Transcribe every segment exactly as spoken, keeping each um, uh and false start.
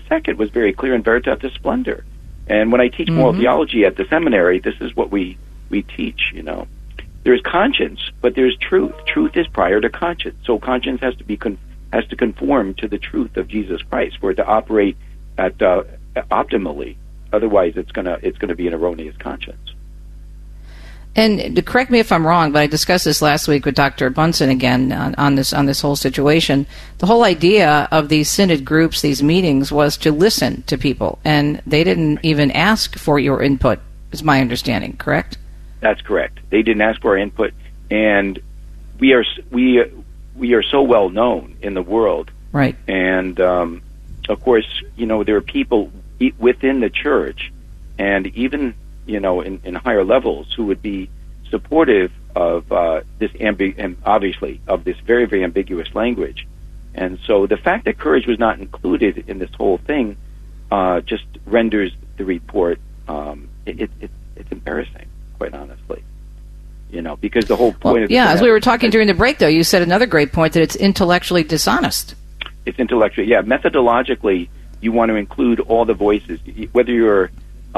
second was very clear in Veritatis Splendor. And when I teach moral mm-hmm. theology at the seminary, this is what we, we teach, you know. There's conscience, but there's truth. Truth is prior to conscience. So conscience has to be con- has to conform to the truth of Jesus Christ for it to operate at uh, optimally. Otherwise, it's gonna it's gonna be an erroneous conscience. And to correct me if I'm wrong, but I discussed this last week with Doctor Bunsen again on, on this on this whole situation. The whole idea of these synod groups, these meetings, was to listen to people, and they didn't even ask for your input, is my understanding, correct? That's correct. They didn't ask for our input, and we are we we are so well known in the world, right? And um, of course, you know, there are people within the church, and even you know in, in higher levels who would be supportive of uh, this ambi- and obviously of this very very ambiguous language, and so the fact that courage was not included in this whole thing uh, just renders the report um, it, it, it, it's embarrassing. Quite honestly, you know, because the whole point well, of yeah, the as we were talking during the break, though, you said another great point that it's intellectually dishonest. It's intellectually, yeah. Methodologically, you want to include all the voices, whether you're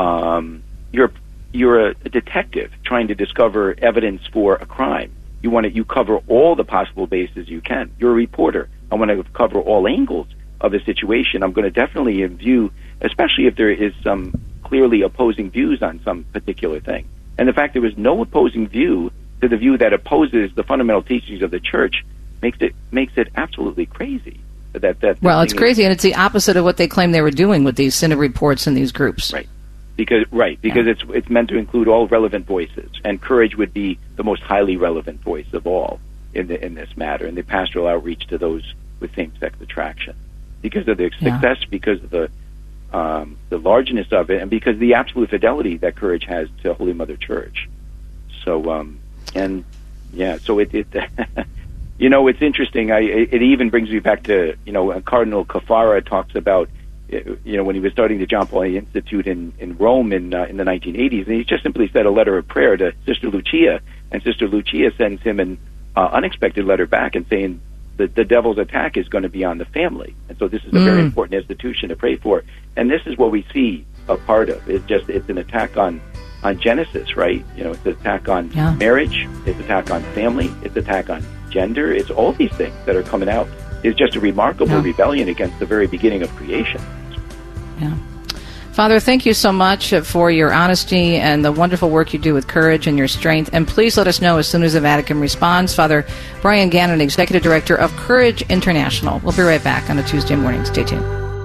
um, you're you're a detective trying to discover evidence for a crime. You want to you cover all the possible bases you can. You're a reporter. I want to cover all angles of a situation. I'm going to definitely view, especially if there is some clearly opposing views on some particular thing. And the fact there was no opposing view to the view that opposes the fundamental teachings of the church makes it makes it absolutely crazy. That that well, it's crazy, is, and it's the opposite of what they claim they were doing with these synod reports and these groups. Right, because right because yeah. it's it's meant to include all relevant voices, and courage would be the most highly relevant voice of all in the, in this matter, and the pastoral outreach to those with same-sex attraction, because of the yeah. success, because of the Um, the largeness of it, and because of the absolute fidelity that courage has to Holy Mother Church. So, um, and yeah, so it, it you know, it's interesting. I, it even brings me back to, you know, Cardinal Caffarra talks about, you know, when he was starting the John Paul Institute in, in Rome in uh, in the nineteen eighties, and he just simply said a letter of prayer to Sister Lucia, and Sister Lucia sends him an uh, unexpected letter back and saying, The, the devil's attack is going to be on the family. And so this is a mm. very important institution to pray for. And this is what we see a part of. It's just, it's an attack on, on Genesis, right? You know, it's an attack on yeah. marriage. It's an attack on family. It's an attack on gender. It's all these things that are coming out. It's just a remarkable yeah. rebellion against the very beginning of creation. Yeah. Father, thank you so much for your honesty and the wonderful work you do with courage and your strength. And please let us know as soon as the Vatican responds. Father Brian Gannon, Executive Director of Courage International. We'll be right back on a Tuesday morning. Stay tuned.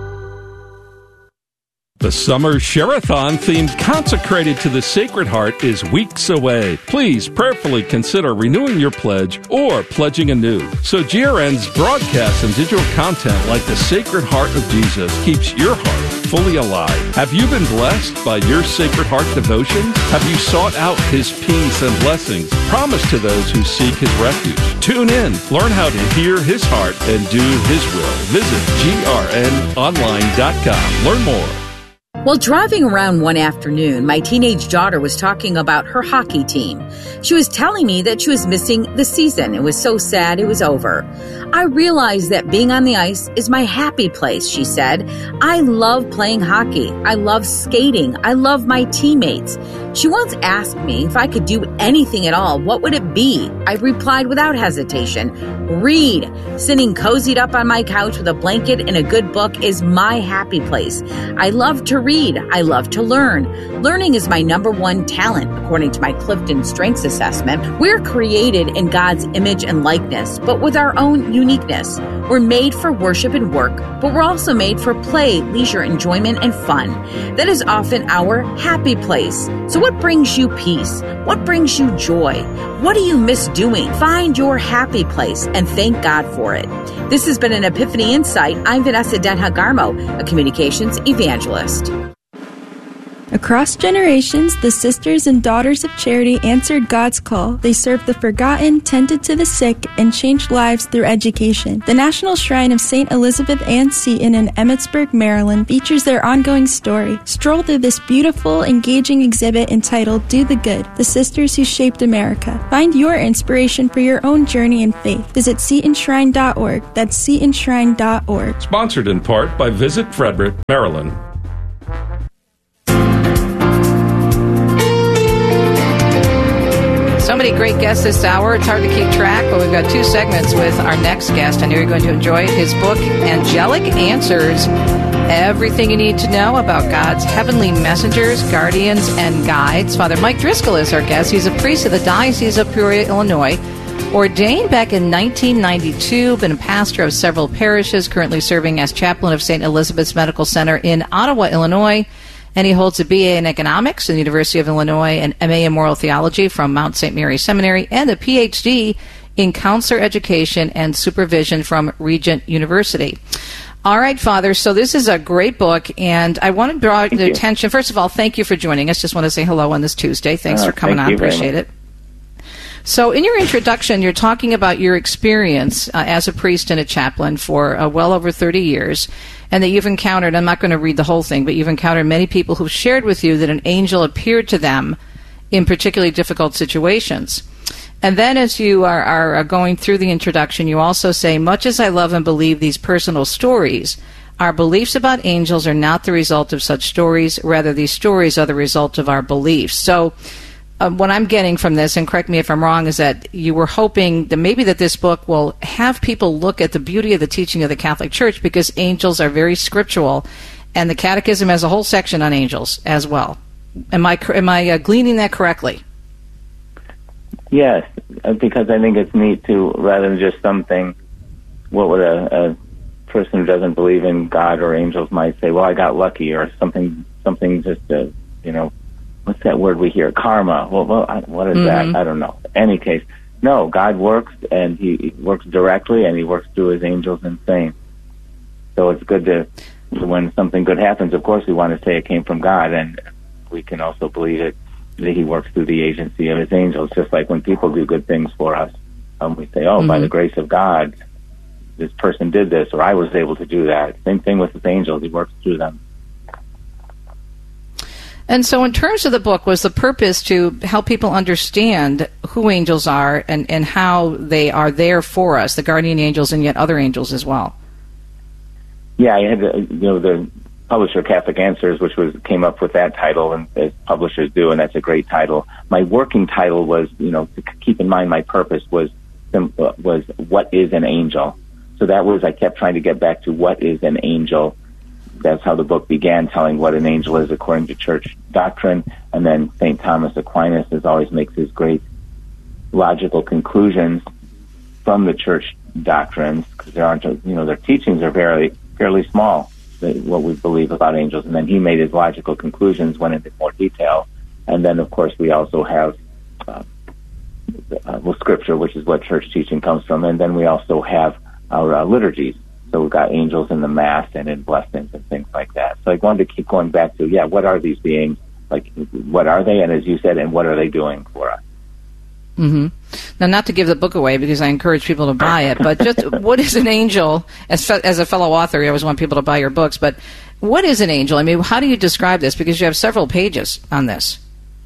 The summer Share-a-thon theme consecrated to the Sacred Heart is weeks away. Please prayerfully consider renewing your pledge or pledging anew, so G R N's broadcasts and digital content like the Sacred Heart of Jesus keeps your heart fully alive. Have you been blessed by your Sacred Heart devotions? Have you sought out His peace and blessings promised to those who seek His refuge? Tune in. Learn how to hear His heart and do His will. Visit G R N online dot com. Learn more. While driving around one afternoon, my teenage daughter was talking about her hockey team. She was telling me that she was missing the season. It was so sad it was over. I realized that being on the ice is my happy place, she said. I love playing hockey. I love skating. I love my teammates. She once asked me if I could do anything at all, what would it be? I replied without hesitation, read. Sitting cozied up on my couch with a blanket and a good book is my happy place. I love to read. I love to learn. Learning is my number one talent, according to my Clifton Strengths Assessment. We're created in God's image and likeness, but with our own uniqueness. We're made for worship and work, but we're also made for play, leisure, enjoyment, and fun. That is often our happy place. So what brings you peace? What brings you joy? What do you miss doing? Find your happy place and thank God for it. This has been an Epiphany Insight. I'm Vanessa Denha Garmo, a communications evangelist. Across generations, the Sisters and Daughters of Charity answered God's call. They served the forgotten, tended to the sick, and changed lives through education. The National Shrine of Saint Elizabeth Ann Seton in Emmitsburg, Maryland features their ongoing story. Stroll through this beautiful, engaging exhibit entitled Do the Good, The Sisters Who Shaped America. Find your inspiration for your own journey in faith. Visit seton shrine dot org. That's seton shrine dot org. Sponsored in part by Visit Frederick, Maryland. So many great guests this hour. It's hard to keep track, but we've got two segments with our next guest. I know you're going to enjoy it. His book, Angelic Answers, everything you need to know about God's heavenly messengers, guardians, and guides. Father Mike Driscoll is our guest. He's a priest of the Diocese of Peoria, Illinois. Ordained back in nineteen ninety-two, been a pastor of several parishes, currently serving as chaplain of Saint Elizabeth's Medical Center in Ottawa, Illinois. And he holds a B A in economics in the University of Illinois, an M A in moral theology from Mount Saint Mary Seminary, and a P H D in counselor education and supervision from Regent University. All right, Father, so this is a great book, and I want to draw Thank the you. attention. First of all, thank you for joining us. Just want to say hello on this Tuesday. Thanks Uh, for coming thank on. you very Appreciate much. it. So in your introduction, you're talking about your experience uh, as a priest and a chaplain for uh, well over thirty years, and that you've encountered, I'm not going to read the whole thing, but you've encountered many people who've shared with you that an angel appeared to them in particularly difficult situations. And then as you are, are going through the introduction, you also say, much as I love and believe these personal stories, our beliefs about angels are not the result of such stories. Rather, these stories are the result of our beliefs. So Um, what I'm getting from this, and correct me if I'm wrong, is that you were hoping that maybe that this book will have people look at the beauty of the teaching of the Catholic Church, because angels are very scriptural, and the Catechism has a whole section on angels as well. Am I am I uh, gleaning that correctly? Yes, because I think it's neat to, rather than just something, what would a, a person who doesn't believe in God or angels might say, well, I got lucky, or something, something just, uh, you know, what's that word we hear? Karma. Well, well I, what is Mm-hmm. that? I don't know. Any case, no, God works, and he, he works directly, and he works through his angels and saints. So it's good to, when something good happens, of course we want to say it came from God, and we can also believe it, that he works through the agency of his angels, just like when people do good things for us. Um, we say, oh, mm-hmm. by the grace of God, this person did this, or I was able to do that. Same thing with his angels. He works through them. And so in terms of the book, was the purpose to help people understand who angels are and, and how they are there for us, the guardian angels and yet other angels as well? Yeah, I had, the, you know, the publisher Catholic Answers, which was came up with that title, and as publishers do, and that's a great title. My working title was, you know, to keep in mind my purpose was was what is an angel? So that was, I kept trying to get back to what is an angel. That's how the book began, telling what an angel is according to church doctrine. And then Saint Thomas Aquinas as always makes his great logical conclusions from the church doctrines, because there aren't, you know, their teachings are very fairly small, what we believe about angels. And then he made his logical conclusions, went into more detail. And then, of course, we also have uh, uh, well, Scripture, which is what church teaching comes from. And then we also have our uh, liturgies. So we've got angels in the Mass and in blessings and things like that. So I wanted to keep going back to, yeah, what are these beings? Like, what are they? And as you said, and what are they doing for us? Mm-hmm. Now, not to give the book away, because I encourage people to buy it, but just what is an angel? As fe- as a fellow author, I always want people to buy your books, but what is an angel? I mean, how do you describe this? Because you have several pages on this.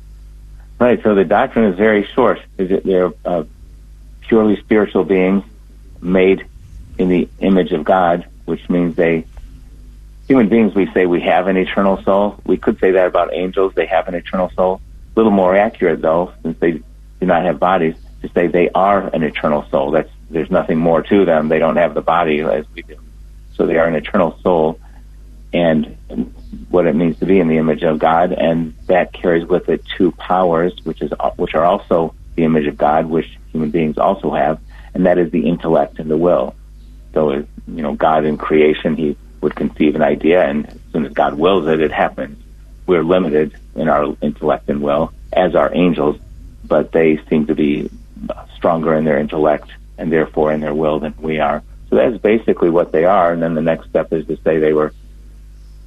Right, so the doctrine is very short. They're uh, purely spiritual beings made in the image of God, which means they, human beings, we say we have an eternal soul. We could say that about angels, they have an eternal soul. A little more accurate, though, since they do not have bodies, to say they are an eternal soul. That's, there's nothing more to them. They don't have the body as we do. So they are an eternal soul, and what it means to be in the image of God, and that carries with it two powers, which is which are also the image of God, which human beings also have, and that is the intellect and the will. So, you know, God in creation, he would conceive an idea, and as soon as God wills it, it happens. We're limited in our intellect and will, as are angels, but they seem to be stronger in their intellect and therefore in their will than we are. So that's basically what they are, and then the next step is to say they were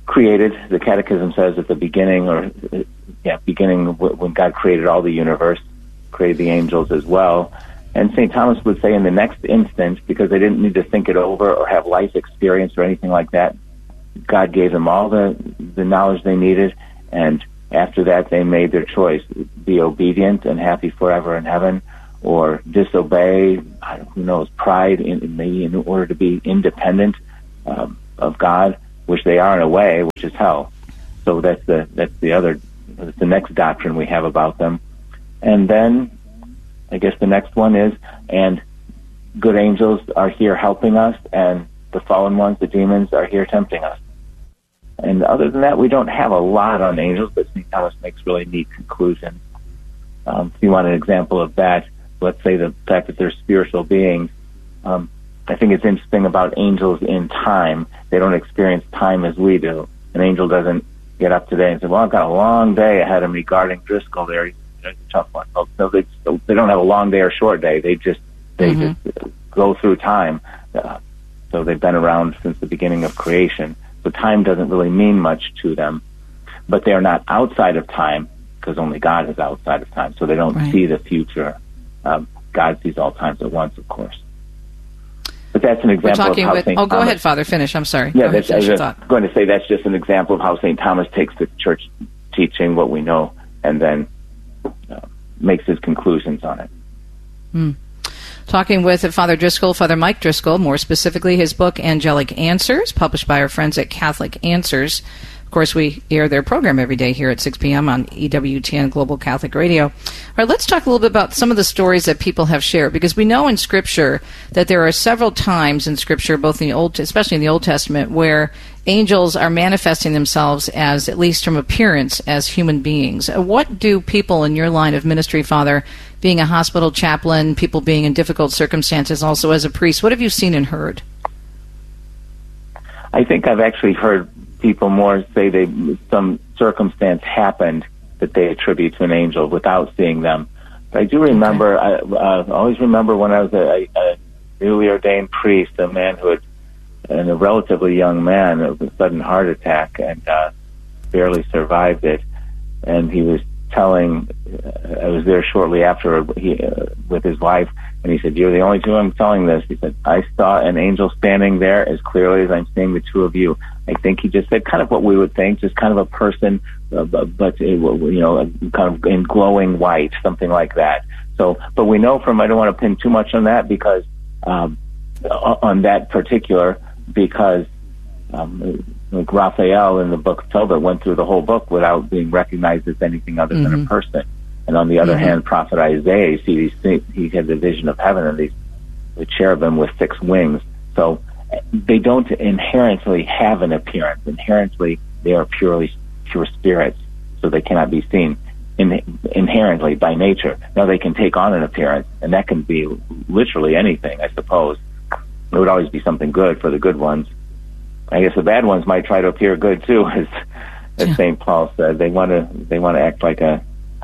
created. The Catechism says at the beginning, or yeah, beginning when God created all the universe, created the angels as well. And Saint Thomas would say in the next instant, because they didn't need to think it over or have life experience or anything like that, God gave them all the, the knowledge they needed, and after that they made their choice: be obedient and happy forever in heaven, or disobey, I don't, who knows, pride in, in me in order to be independent um, of God, which they are in a way, which is hell. So that's the that's the other, that's the next doctrine we have about them. And then I guess the next one is, and good angels are here helping us, and the fallen ones, the demons, are here tempting us. And other than that, we don't have a lot on angels, but Saint Thomas makes really neat conclusions. Um, if you want an example of that, let's say the fact that they're spiritual beings. Um, I think it's interesting about angels in time. They don't experience time as we do. An angel doesn't get up today and say, well, I've got a long day ahead of me guarding Driscoll there. It's a tough one. So they, they don't have a long day or short day. They just they mm-hmm. just go through time. Uh, so they've been around since the beginning of creation. So time doesn't really mean much to them. But they are not outside of time, because only God is outside of time. So they don't right. see the future. Um, God sees all times at once, of course. But that's an example of how with, Saint Oh, go Thomas, ahead, Father. Finish. I'm sorry. Yeah, go that's, ahead, I was thought. going to say that's just an example of how Saint Thomas takes the church teaching, what we know, and then uh, makes his conclusions on it. Hmm. Talking with Father Driscoll, Father Mike Driscoll, more specifically his book, Angelic Answers, published by our friends at Catholic Answers. Of course, we air their program every day here at six p.m. on E W T N Global Catholic Radio. All right, let's talk a little bit about some of the stories that people have shared, because we know in Scripture that there are several times in Scripture, both in the Old, especially in the Old Testament, where angels are manifesting themselves as, at least from appearance, as human beings. What do people in your line of ministry, Father, being a hospital chaplain, people being in difficult circumstances, also as a priest, what have you seen and heard? I think I've actually heard people more say they some circumstance happened that they attribute to an angel without seeing them. But I do remember, okay. I uh, always remember when I was a, a newly ordained priest, a man who had, and a relatively young man, of a sudden heart attack and uh, barely survived it. And he was telling, uh, I was there shortly after he, uh, with his wife, and he said, "You're the only two I'm telling this." He said, "I saw an angel standing there as clearly as I'm seeing the two of you." I think he just said kind of what we would think, just kind of a person, uh, but, you know, kind of in glowing white, something like that. So, but we know from, I don't want to pin too much on that because, um, on that particular, because, um, like Raphael in the book of Tobit went through the whole book without being recognized as anything other mm-hmm. than a person. And on the other mm-hmm. hand, Prophet Isaiah, you see these things, he had the vision of heaven and these the cherubim with six wings. So they don't inherently have an appearance. Inherently, they are purely pure spirits, so they cannot be seen in, inherently by nature. Now they can take on an appearance, and that can be literally anything, I suppose. It would always be something good for the good ones. I guess the bad ones might try to appear good too, as as yeah. Saint Paul said. They want to they want to act like a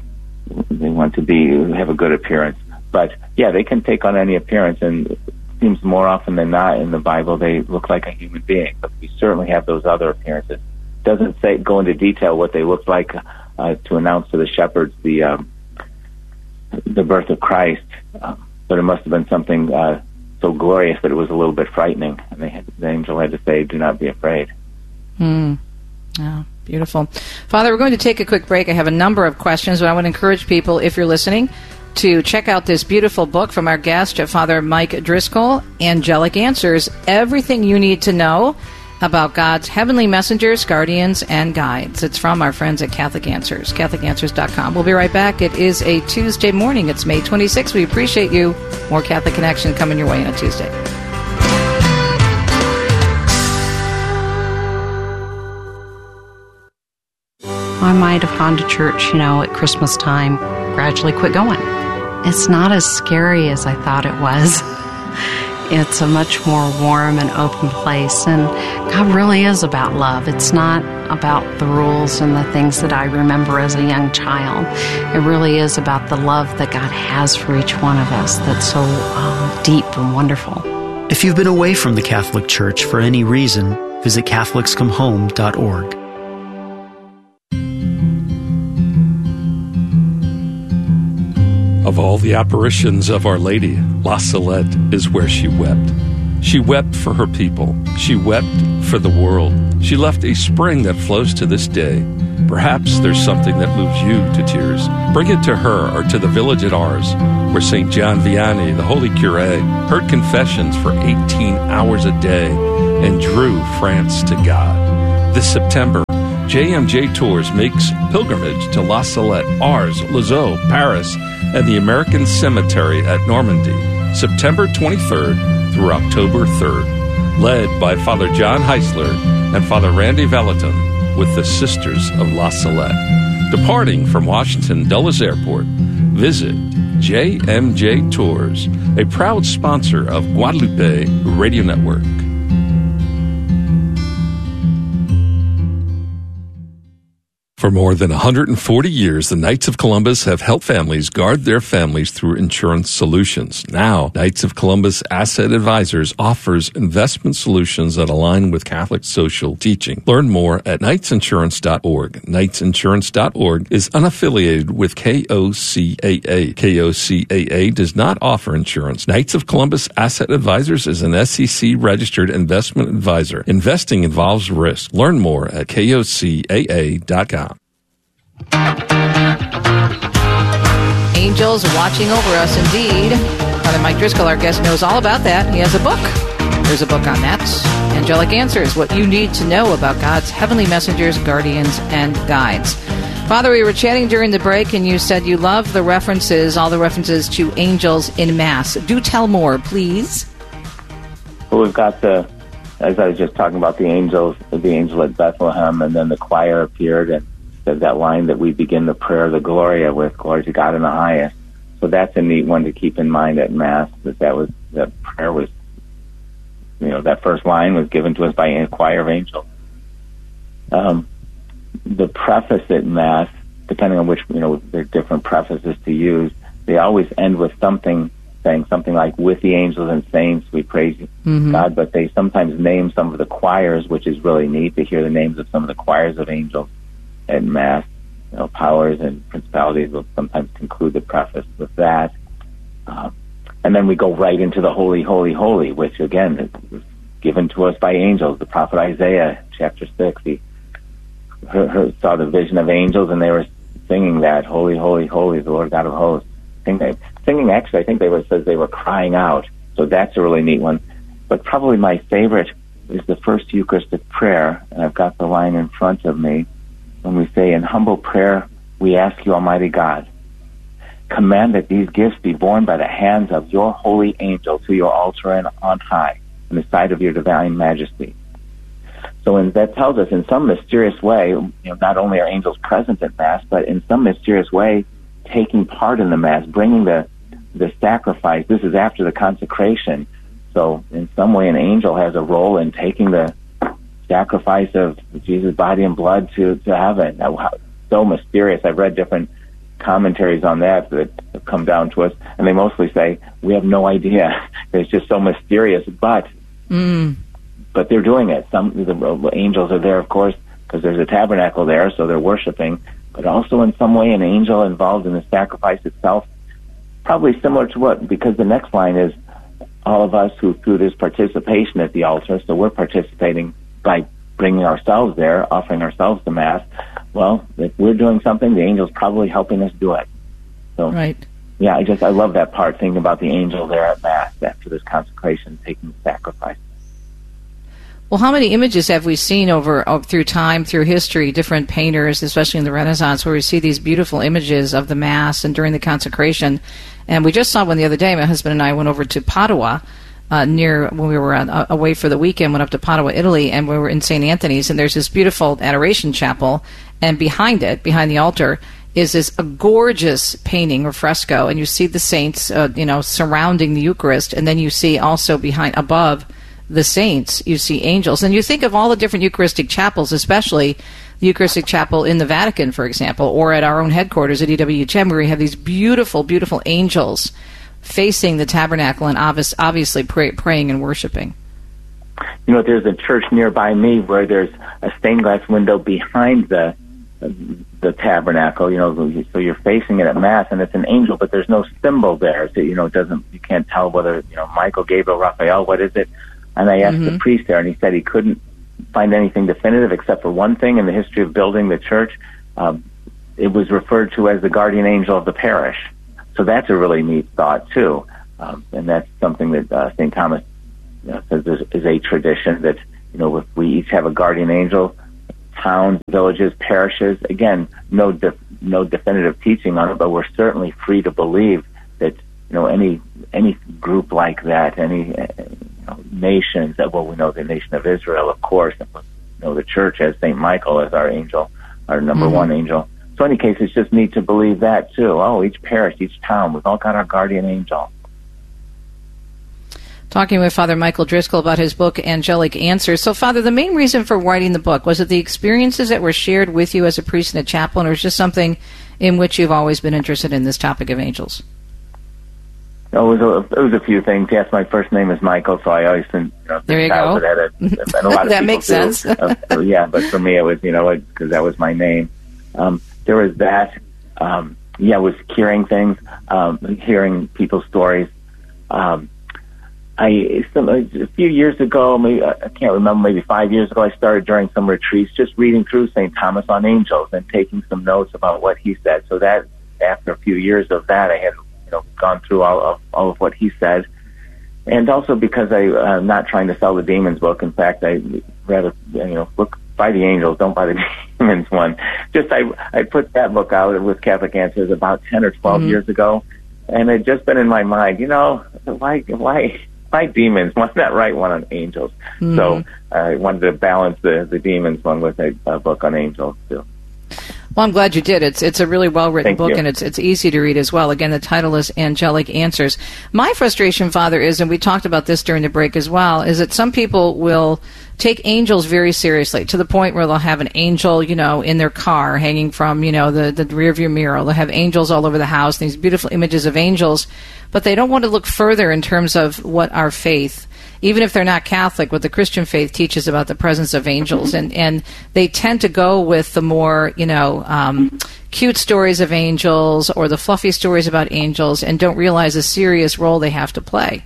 they want to be have a good appearance. But yeah, they can take on any appearance, and it seems more often than not in the Bible they look like a human being. But we certainly have those other appearances. It doesn't say go into detail what they looked like uh, to announce to the shepherds the um, the birth of Christ, uh, but it must have been something uh, so glorious that it was a little bit frightening. And they had, the angel had to say, "Do not be afraid." Hmm. Oh, beautiful. Father, we're going to take a quick break. I have a number of questions, but I want to encourage people, if you're listening, to check out this beautiful book from our guest, Father Mike Driscoll, Angelic Answers, everything you need to know about God's heavenly messengers, guardians, and guides. It's from our friends at Catholic Answers, catholic answers dot com. We'll be right back. It is a Tuesday morning. It's May twenty-sixth. We appreciate you. More Catholic Connection coming your way on a Tuesday. I might have gone to church, you know, at Christmas time, gradually quit going. It's not as scary as I thought it was. It's a much more warm and open place, and God really is about love. It's not about the rules and the things that I remember as a young child. It really is about the love that God has for each one of us that's so um, deep and wonderful. If you've been away from the Catholic Church for any reason, visit Catholics Come Home dot org. Of all the apparitions of Our Lady, La Salette is where she wept. She wept for her people. She wept for the world. She left a spring that flows to this day. Perhaps there's something that moves you to tears. Bring it to her or to the village at Ars, where Saint John Vianney, the holy curé, heard confessions for eighteen hours a day and drew France to God. This September, J M J Tours makes pilgrimage to La Salette, Ars, Lazeau, Paris, and the American Cemetery at Normandy, September twenty-third through October third, led by Father John Heisler and Father Randy Vallotton with the Sisters of La Salette. Departing from Washington Dulles Airport, visit J M J Tours, a proud sponsor of Guadalupe Radio Network. For more than one hundred forty years, the Knights of Columbus have helped families guard their families through insurance solutions. Now, Knights of Columbus Asset Advisors offers investment solutions that align with Catholic social teaching. Learn more at knights insurance dot org. knights insurance dot org is unaffiliated with K O C A A. K O C A A does not offer insurance. Knights of Columbus Asset Advisors is an S E C-registered investment advisor. Investing involves risk. Learn more at K O C A A dot com. Angels watching over us, indeed. Father Mike Driscoll, our guest, knows all about that. He has a book. There's a book on that. Angelic Answers, what you need to know about God's heavenly messengers, guardians, and guides. Father, we were chatting during the break, and you said you love the references, all the references to angels in Mass. Do tell more, please. Well, we've got the, as I was just talking about the angels, the angel at Bethlehem, and then the choir appeared, and that line that we begin the prayer of the Gloria with, glory to God in the highest. So that's a neat one to keep in mind at Mass, that that was, that prayer was, you know, that first line was given to us by a choir of angels. Um, the preface at Mass, depending on which, you know, there are different prefaces to use, they always end with something, saying something like, with the angels and saints, we praise mm-hmm. God, but they sometimes name some of the choirs, which is really neat to hear the names of some of the choirs of angels at Mass. You know, powers and principalities will sometimes conclude the preface with that. Um, and then we go right into the Holy, Holy, Holy, which again was given to us by angels. The prophet Isaiah, chapter six, he heard, heard, saw the vision of angels, and they were singing that, Holy, Holy, Holy, the Lord God of hosts. Singing, singing actually, I think they were, says they were crying out. So that's a really neat one. But probably my favorite is the first Eucharistic prayer, and I've got the line in front of me. When we say, in humble prayer, we ask you, Almighty God, command that these gifts be borne by the hands of your holy angel to your altar and on high, in the sight of your divine majesty. So in, that tells us in some mysterious way, you know, not only are angels present at Mass, but in some mysterious way, taking part in the Mass, bringing the, the sacrifice. This is after the consecration. So in some way, an angel has a role in taking the sacrifice of Jesus' body and blood to, to heaven. Now, so mysterious. I've read different commentaries on that that have come down to us, and they mostly say, we have no idea. It's just so mysterious, but mm. but they're doing it. Some the angels are there, of course, because there's a tabernacle there, so they're worshiping, but also in some way an angel involved in the sacrifice itself, probably similar to what, because the next line is, all of us who through this participation at the altar, so we're participating by bringing ourselves there, offering ourselves to Mass. Well, if we're doing something, the angel's probably helping us do it. So, right. Yeah, I just I love that part, thinking about the angel there at Mass after this consecration, taking the sacrifice. Well, how many images have we seen over, over through time, through history, different painters, especially in the Renaissance, where we see these beautiful images of the Mass and during the consecration. And we just saw one the other day. My husband and I went over to Padua, Uh, near when we were uh, away for the weekend, went up to Padua, Italy, and we were in Saint Anthony's, and there's this beautiful adoration chapel, and behind it, behind the altar, is this a gorgeous painting or fresco, and you see the saints, uh, you know, surrounding the Eucharist, and then you see also behind, above the saints, you see angels. And you think of all the different Eucharistic chapels, especially the Eucharistic chapel in the Vatican, for example, or at our own headquarters at E W H M, where we have these beautiful, beautiful angels facing the tabernacle and obvious, obviously pray, praying and worshiping. you know, there's a church nearby me where there's a stained glass window behind the the tabernacle, you know, so you're facing it at Mass, and it's an angel, but there's no symbol there, so, you know, it doesn't, you can't tell whether, you know, Michael, Gabriel, Raphael, what is it? And I asked mm-hmm. the priest there, and he said he couldn't find anything definitive except for one thing in the history of building the church. Um, it was referred to as the guardian angel of the parish. So that's a really neat thought, too. Um, and that's something that uh, Saint Thomas you know, says is, is a tradition that, you know, if we each have a guardian angel, towns, villages, parishes, again, no def- no definitive teaching on it, but we're certainly free to believe that, you know, any any group like that, any uh, you know, nations, that, well, we know the nation of Israel, of course, and we know the church has Saint Michael as our angel, our number mm-hmm. one angel. So in any case, it's just neat to believe that, too. Oh, each parish, each town, we've all got our guardian angel. Talking with Father Michael Driscoll about his book, Angelic Answers. So, Father, the main reason for writing the book, was it the experiences that were shared with you as a priest and a chaplain, or is just something in which you've always been interested in this topic of angels? No, it was a, it was a few things. Yes, my first name is Michael, so I always think, you know, there you go. That, a, and a lot of that makes do. sense. uh, so, yeah, but for me, it was, you know, because that was my name. Um, there was that. Um, yeah, it was hearing things, um, hearing people's stories. Um, I some, a few years ago, maybe, I can't remember, maybe five years ago, I started during some retreats just reading through Saint Thomas on angels and taking some notes about what he said. So that after a few years of that, I had you know gone through all of all of what he said, and also because I I'm not trying to sell the demons book. In fact, I rather you know look buy the angels, don't buy the demons one. Just I I put that book out with Catholic Answers about ten or twelve mm-hmm. years ago, and it just been in my mind. You know why why. Why demons? Why not write one on angels? Mm-hmm. So I wanted to balance the, the demons one with a, a book on angels too. Well, I'm glad you did. It's it's a really well-written Thank book, you. and it's it's easy to read as well. Again, the title is Angelic Answers. My frustration, Father, is, and we talked about this during the break as well, is that some people will take angels very seriously to the point where they'll have an angel, you know, in their car hanging from, you know, the, the rearview mirror. They'll have angels all over the house, these beautiful images of angels, but they don't want to look further in terms of what our faith, even if they're not Catholic, what the Christian faith teaches about the presence of angels. And, and they tend to go with the more, you know, um, cute stories of angels or the fluffy stories about angels and don't realize the serious role they have to play.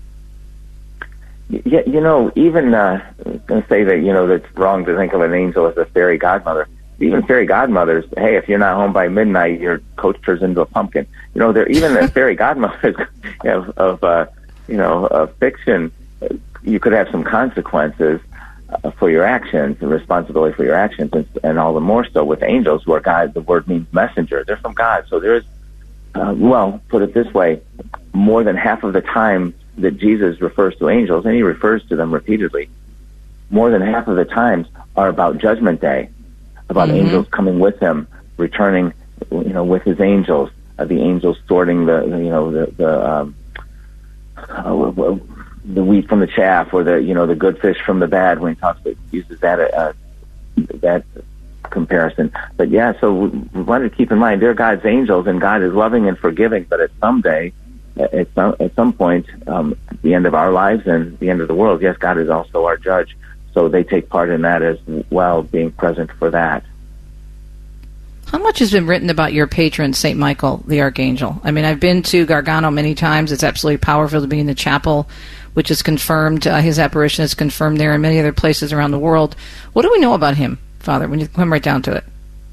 Yeah, you know, even, uh, I was going to say that, you know, that's wrong to think of an angel as a fairy godmother. Even fairy godmothers, hey, if you're not home by midnight, your coach turns into a pumpkin. You know, they're even the fairy godmothers of, of uh, you know, of fiction. You could have some consequences uh, for your actions and responsibility for your actions, and, and all the more so with angels, where God, the word means messenger. They're from God. So there's, uh, well, put it this way, more than half of the time that Jesus refers to angels, and he refers to them repeatedly, more than half of the times are about Judgment Day, about mm-hmm. angels coming with him, returning, you know, with his angels, uh, the angels sorting the, you know, the, the, um, uh, the wheat from the chaff, or the, you know, the good fish from the bad, when he talks, he uses that, uh, that comparison. But yeah, so we wanted to keep in mind, they're God's angels, and God is loving and forgiving, but at some day, at some, at some point, um, at the end of our lives and the end of the world, yes, God is also our judge. So they take part in that as well, being present for that. How much has been written about your patron, Saint Michael, the Archangel? I mean, I've been to Gargano many times. It's absolutely powerful to be in the chapel, which is confirmed. Uh, his apparition is confirmed there and many other places around the world. What do we know about him, Father, when you come right down to it?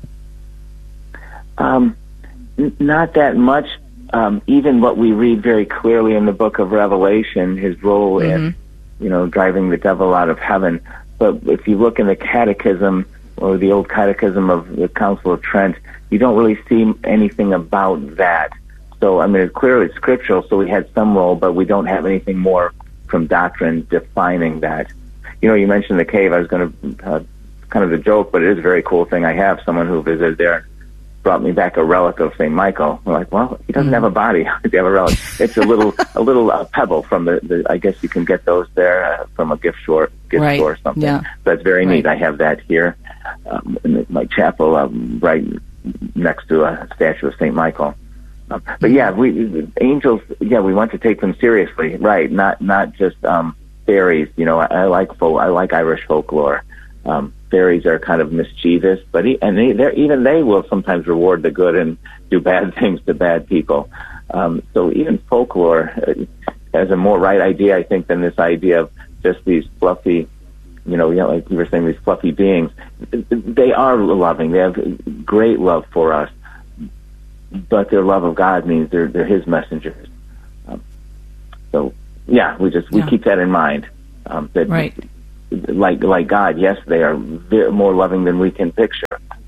Um, n- not that much. Um, even what we read very clearly in the book of Revelation, his role mm-hmm. in, you know, driving the devil out of heaven. But if you look in the Catechism, or the old Catechism of the Council of Trent, you don't really see anything about that. So, I mean, it's clearly scriptural, so we had some role, but we don't have anything more from doctrine defining that. You know, you mentioned the cave. I was going to, uh, kind of a joke, but it is a very cool thing. I have someone who visited there, brought me back a relic of Saint Michael. I'm like, well, he doesn't mm-hmm. have a body. How do you have a relic? It's a little, a little uh, pebble from the, the. I guess you can get those there uh, from a gift store, gift right. store or something. Yeah. That's very right. neat. I have that here um, in my chapel, um, right next to a statue of Saint Michael. Um, but yeah, we angels. Yeah, we want to take them seriously, right? Not not just um, fairies. You know, I, I like folk, I like Irish folklore. Um, fairies are kind of mischievous, but he, and they, even they will sometimes reward the good and do bad things to bad people. Um, so even folklore uh, has a more right idea, I think, than this idea of just these fluffy, you know, you know, like you were saying, these fluffy beings. They are loving. They have great love for us, but their love of God means they're they're His messengers. Um, so yeah, we just we yeah. keep that in mind. Um, that right. Like like God, yes, they are very, more loving than we can picture,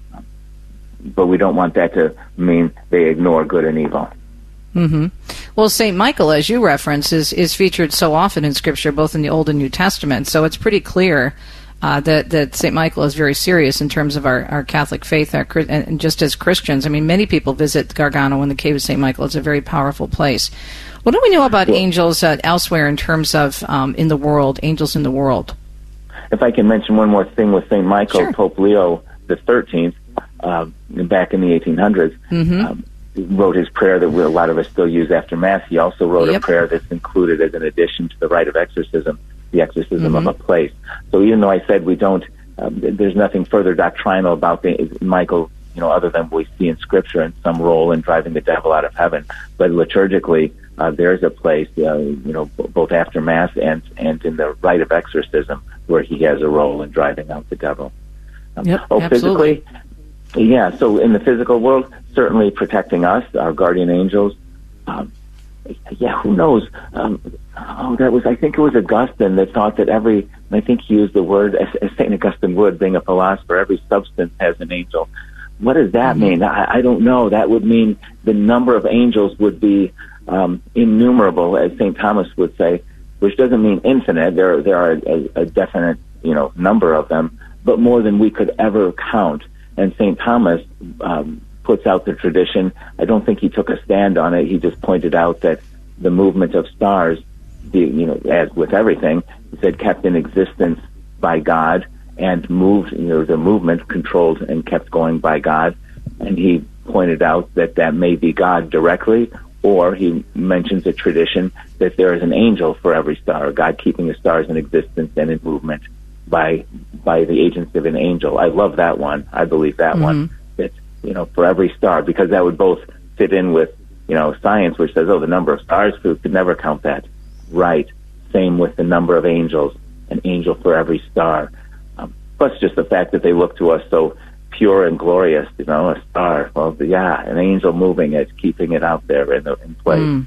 but we don't want that to mean they ignore good and evil. Mm-hmm. Well, Saint Michael, as you reference, is, is featured so often in Scripture, both in the Old and New Testament. So it's pretty clear uh, that that Saint Michael is very serious in terms of our, our Catholic faith, our, and just as Christians. I mean, many people visit Gargano in the Cave of Saint Michael. It's a very powerful place. What do we know about well, angels uh, elsewhere in terms of um, in the world, angels in the world? If I can mention one more thing with Saint Michael, sure. Pope Leo the thirteenth, uh, back in the eighteen hundreds, mm-hmm. um, wrote his prayer that we, a lot of us still use after Mass. He also wrote yep. a prayer that's included as an addition to the rite of exorcism, the exorcism mm-hmm. of a place. So even though I said we don't, um, there's nothing further doctrinal about the, Michael, you know, other than we see in Scripture and some role in driving the devil out of heaven. But liturgically, uh, there's a place, uh, you know, b- both after Mass and and in the rite of exorcism where he has a role in driving out the devil. Um, yep, oh, absolutely. physically, yeah. So in the physical world, certainly protecting us, our guardian angels. Um, yeah, who knows? Um, oh, that was, I think it was Augustine that thought that every, and I think he used the word, as, as Saint Augustine would, being a philosopher, every substance has an angel. What does that mm-hmm. mean? I, I don't know. That would mean the number of angels would be um, innumerable, as Saint Thomas would say, which doesn't mean infinite. There, there are a, a definite, you know, number of them, but more than we could ever count. And Saint Thomas um, puts out the tradition. I don't think he took a stand on it. He just pointed out that the movement of stars, the, you know, as with everything, he said kept in existence by God and moved, you know, the movement controlled and kept going by God. And he pointed out that that may be God directly, or he mentions a tradition that there is an angel for every star, God keeping the stars in existence and in movement by by the agency of an angel. I love that one. I believe that mm-hmm. one. That, you know, for every star, because that would both fit in with, you know, science, which says, oh, the number of stars, we could never count that. Right. Same with the number of angels, an angel for every star. Um, plus just the fact that they look to us so pure and glorious, you know, a star. Well, yeah, an angel moving it, keeping it out there in, the, in place. Mm.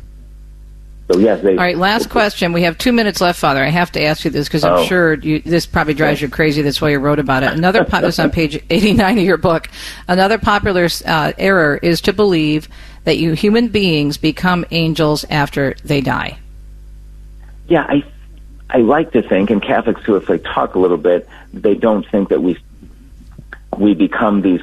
So, yes, they... All right, last question. We have two minutes left, Father. I have to ask you this because I'm oh. sure you, this probably drives you crazy. That's why you wrote about it. Another po- this is on page eighty-nine of your book. Another popular uh, error is to believe that you human beings become angels after they die. Yeah, I I like to think, and Catholics too, if they talk a little bit, they don't think that we we become these...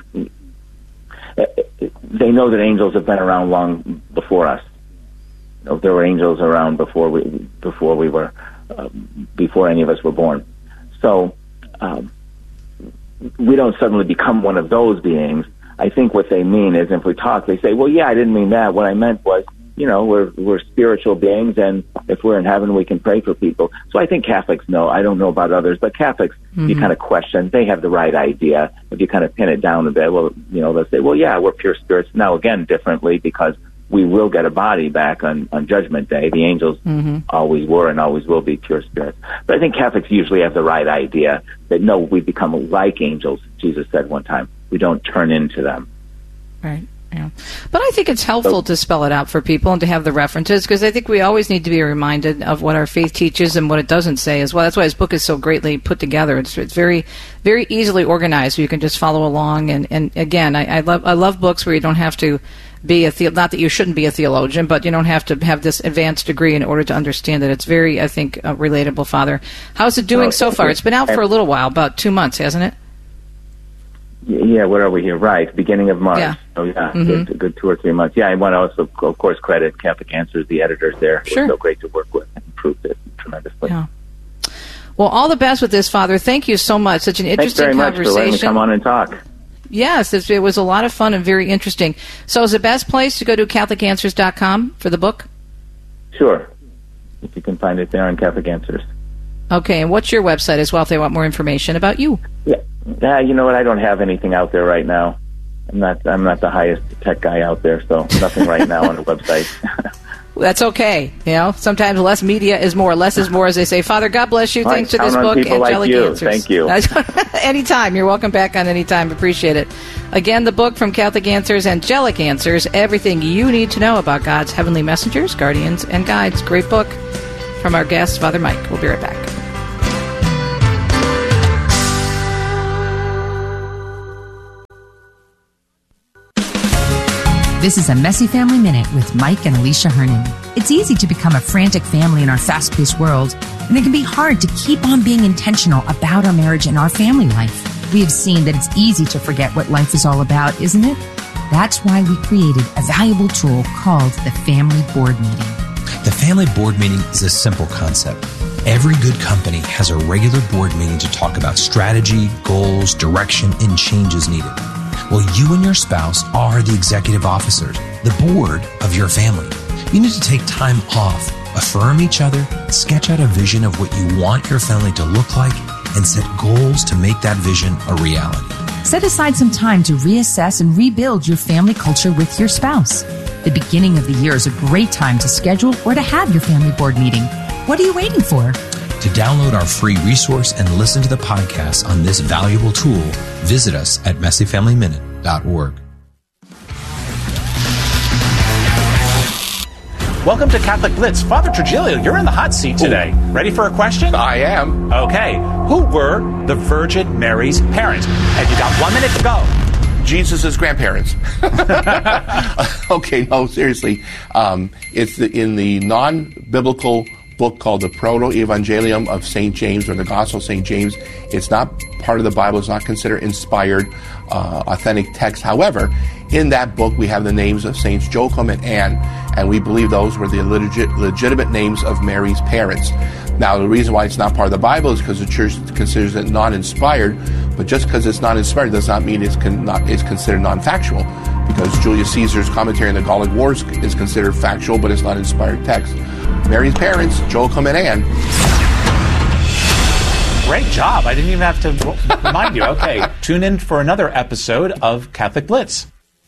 They know that angels have been around long before us. You know, there were angels around before we before we were uh, before any of us were born. So um, we don't suddenly become one of those beings. I think what they mean is, if we talk, they say, "Well, yeah, I didn't mean that. What I meant was, you know, we're we're spiritual beings, and if we're in heaven, we can pray for people." So I think Catholics know. I don't know about others, but Catholics, mm-hmm. you kind of question. They have the right idea. If you kind of pin it down a bit, well, you know, they'll say, "Well, yeah, we're pure spirits." Now, again, differently, because we will get a body back on, on Judgment Day. The angels mm-hmm. always were and always will be pure spirits. But I think Catholics usually have the right idea that, no, we become like angels, Jesus said one time. We don't turn into them. Right. Yeah. But I think it's helpful so, to spell it out for people and to have the references, because I think we always need to be reminded of what our faith teaches and what it doesn't say as well. That's why his book is so greatly put together. It's it's very very easily organized, so you can just follow along. And, and again, I, I love I love books where you don't have to be a the- not that you shouldn't be a theologian, but you don't have to have this advanced degree in order to understand it. It's very, I think, uh, relatable, Father. How's it doing well, so far? It's been out for a little while, about two months, hasn't it? Yeah, what are we here? Right, beginning of March. Yeah. Oh, yeah, mm-hmm. good, good two or three months. Yeah, I want to also, of course, credit Catholic Answers, the editors there. It sure. was so great to work with and improved it tremendously. Yeah. Well, all the best with this, Father. Thank you so much. Such an interesting Thanks very conversation. much for letting me come on and talk. Yes, it was a lot of fun and very interesting. So is the best place to go to Catholic Answers dot com for the book? Sure. If you can find it there on Catholic Answers. Okay, and what's your website as well if they want more information about you? Yeah, yeah. You know what? I don't have anything out there right now. I'm not. I'm not the highest tech guy out there, so nothing right now on the website. That's okay. You know, sometimes less media is more. Less is more, as they say. Father, God bless you. Thanks for this book, Angelic Answers. Thank you. Anytime. You're welcome back on anytime. Appreciate it. Again, the book from Catholic Answers, Angelic Answers, everything you need to know about God's heavenly messengers, guardians, and guides. Great book from our guest, Father Mike. We'll be right back. This is a Messy Family Minute with Mike and Alicia Hernon. It's easy to become a frantic family in our fast-paced world, and it can be hard to keep on being intentional about our marriage and our family life. We have seen that it's easy to forget what life is all about, isn't it? That's why we created a valuable tool called the Family Board Meeting. The Family Board Meeting is a simple concept. Every good company has a regular board meeting to talk about strategy, goals, direction, and changes needed. Well, you and your spouse are the executive officers, the board of your family. You need to take time off, affirm each other, sketch out a vision of what you want your family to look like, and set goals to make that vision a reality. Set aside some time to reassess and rebuild your family culture with your spouse. The beginning of the year is a great time to schedule or to have your family board meeting. What are you waiting for? To download our free resource and listen to the podcast on this valuable tool, visit us at messy family minute dot org. Welcome to Catholic Blitz. Father Trujillo, you're in the hot seat today. Ooh. Ready for a question? I am. Okay. Who were the Virgin Mary's parents? And you got one minute to go. Jesus' grandparents. Okay, no, seriously. Um, it's the, in the non-biblical book called the Proto-Evangelium of Saint James, or the Gospel of Saint James. It's not part of the Bible. It's not considered inspired, uh, authentic text. However, in that book, we have the names of Saints Joachim and Anne, and we believe those were the legit, legitimate names of Mary's parents. Now, the reason why it's not part of the Bible is because the Church considers it non-inspired, but just because it's not inspired does not mean it's, con- not, it's considered non-factual, because Julius Caesar's commentary on the Gallic Wars is considered factual, but it's not inspired text. Mary's parents, Joachim and Anne. Great job. I didn't even have to remind you. Okay, tune in for another episode of Catholic Blitz.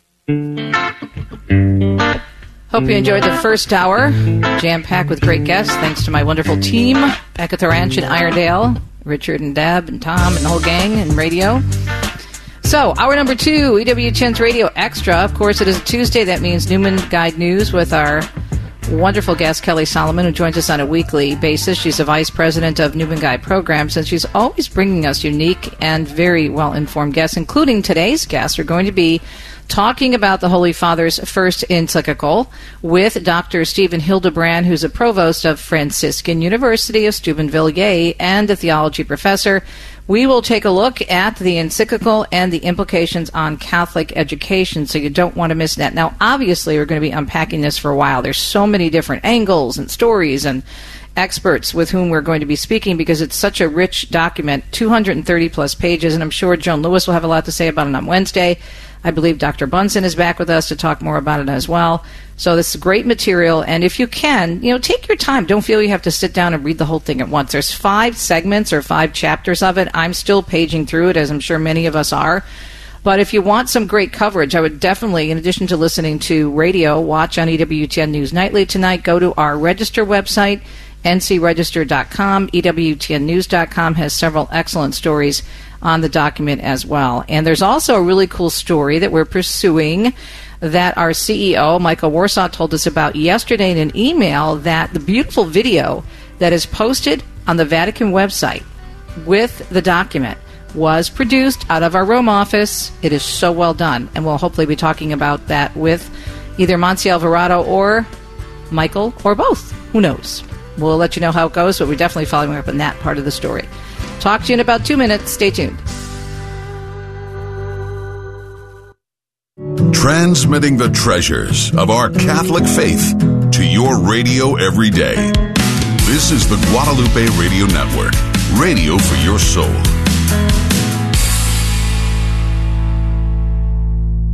Hope you enjoyed the first hour, jam-packed with great guests. Thanks to my wonderful team back at the ranch in Iredale, Richard and Deb and Tom and the whole gang in radio. So, hour number two, E W T N's Radio Extra. Of course, it is a Tuesday. That means Newman Guide News with our wonderful guest, Kelly Solomon, who joins us on a weekly basis. She's the vice president of Newman Guide Programs, and she's always bringing us unique and very well-informed guests, including today's guests. We're going to be talking about the Holy Father's first encyclical with Doctor Stephen Hildebrand, who's a provost of Franciscan University of Steubenville, yay, and a theology professor. We will take a look at the encyclical and the implications on Catholic education, so you don't want to miss that. Now, obviously, we're going to be unpacking this for a while. There's so many different angles and stories and experts with whom we're going to be speaking because it's such a rich document, two hundred thirty plus pages, and I'm sure Joan Lewis will have a lot to say about it on Wednesday. I believe Doctor Bunson is back with us to talk more about it as well. So this is great material, and if you can, you know, take your time. Don't feel you have to sit down and read the whole thing at once. There's five segments or five chapters of it. I'm still paging through it, as I'm sure many of us are. But if you want some great coverage, I would definitely, in addition to listening to radio, watch on E W T N News Nightly tonight. Go to our Register website, N C register dot com. E W T N news dot com has several excellent stories on the document as well. And there's also a really cool story that we're pursuing that our C E O, Michael Warsaw, told us about yesterday in an email, that the beautiful video that is posted on the Vatican website with the document was produced out of our Rome office. It is so well done, and we'll hopefully be talking about that with either Monsi Alvarado or Michael, or both. Who knows? We'll let you know how it goes, but we're definitely following up on that part of the story. Talk to you in about two minutes. Stay tuned. Transmitting the treasures of our Catholic faith to your radio every day. This is the Guadalupe Radio Network, radio for your soul.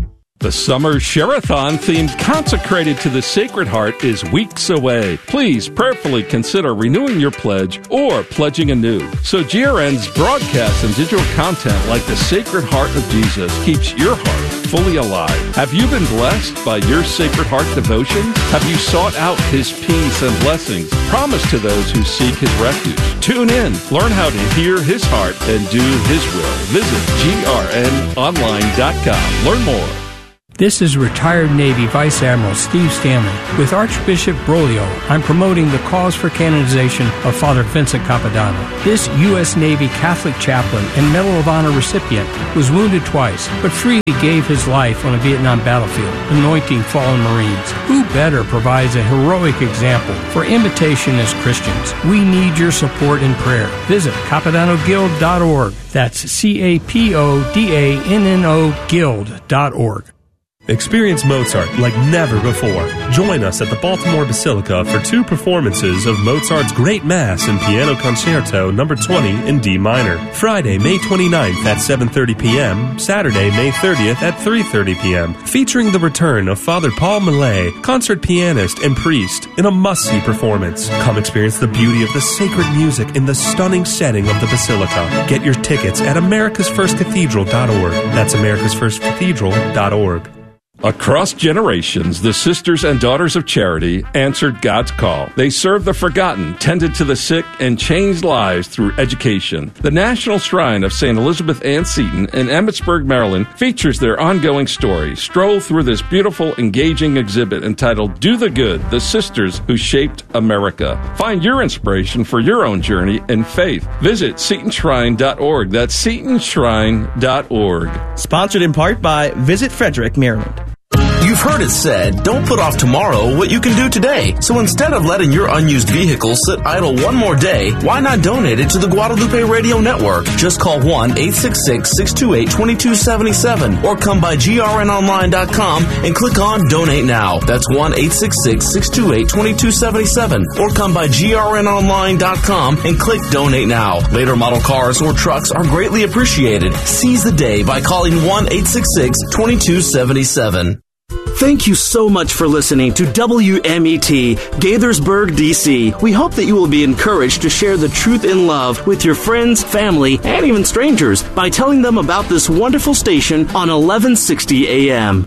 The summer Share-a-thon themed Consecrated to the Sacred Heart is weeks away. Please prayerfully consider renewing your pledge or pledging anew so G R N's broadcasts and digital content like the Sacred Heart of Jesus keeps your heart fully alive. Have you been blessed by your Sacred Heart devotions? Have you sought out His peace and blessings promised to those who seek His refuge? Tune in. Learn how to hear His heart and do His will. Visit G R N online dot com. Learn more. This is retired Navy Vice Admiral Steve Stanley. With Archbishop Broglio, I'm promoting the cause for canonization of Father Vincent Capodanno. This U S Navy Catholic chaplain and Medal of Honor recipient was wounded twice, but freely gave his life on a Vietnam battlefield, anointing fallen Marines. Who better provides a heroic example for imitation as Christians? We need your support and prayer. Visit Capodanno Guild dot org. That's C A P O D A N N O Guild dot org. Experience Mozart like never before. Join us at the Baltimore Basilica for two performances of Mozart's Great Mass and Piano Concerto number twenty in D minor. Friday, May twenty-ninth at seven thirty p.m., Saturday, May thirtieth at three thirty p.m., featuring the return of Father Paul Millet, concert pianist and priest, in a must-see performance. Come experience the beauty of the sacred music in the stunning setting of the Basilica. Get your tickets at Americas First Cathedral dot org. That's Americas First Cathedral dot org. Across generations, the Sisters and Daughters of Charity answered God's call. They served the forgotten, tended to the sick, and changed lives through education. The National Shrine of Saint Elizabeth Ann Seton in Emmitsburg, Maryland, features their ongoing story. Stroll through this beautiful, engaging exhibit entitled Do the Good, the Sisters Who Shaped America. Find your inspiration for your own journey in faith. Visit Seton Shrine dot org. That's Seton Shrine dot org. Sponsored in part by Visit Frederick, Maryland. You've heard it said, don't put off tomorrow what you can do today. So instead of letting your unused vehicle sit idle one more day, why not donate it to the Guadalupe Radio Network? Just call one eight six six, six two eight, two two seven seven or come by G R N online dot com and click on Donate Now. That's one eight six six, six two eight, two two seven seven or come by G R N online dot com and click Donate Now. Later model cars or trucks are greatly appreciated. Seize the day by calling one eight six six, two two seven seven. Thank you so much for listening to W M E T, Gaithersburg, D C. We hope that you will be encouraged to share the truth in love with your friends, family, and even strangers by telling them about this wonderful station on eleven sixty A M.